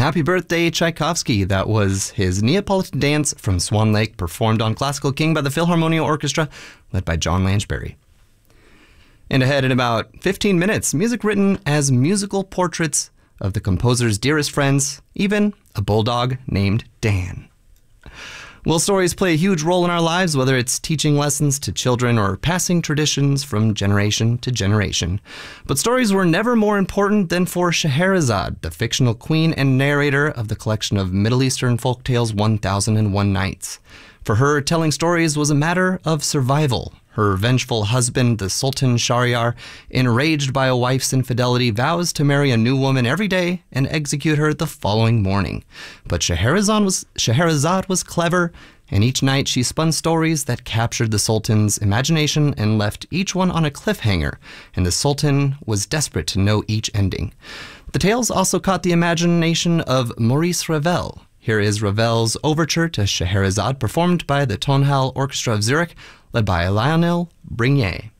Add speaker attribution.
Speaker 1: Happy Birthday, Tchaikovsky. That was his Neapolitan dance from Swan Lake, performed on Classical King by the Philharmonia Orchestra, led by John Lanchbery. And ahead in about 15 minutes, music written as musical portraits of the composer's dearest friends, even a bulldog named Dan. Well, stories play a huge role in our lives, whether it's teaching lessons to children or passing traditions from generation to generation. But stories were never more important than for Scheherazade, the fictional queen and narrator of the collection of Middle Eastern folktales 1001 Nights. For her, telling stories was a matter of survival. Her vengeful husband, the Sultan Shahryar, enraged by a wife's infidelity, vows to marry a new woman every day and execute her the following morning. But Scheherazade was clever, and each night she spun stories that captured the Sultan's imagination and left each one on a cliffhanger, and the Sultan was desperate to know each ending. The tales also caught the imagination of Maurice Ravel. Here is Ravel's overture to Scheherazade, performed by the Tonhalle Orchestra of Zurich, led by Lionel Brignier.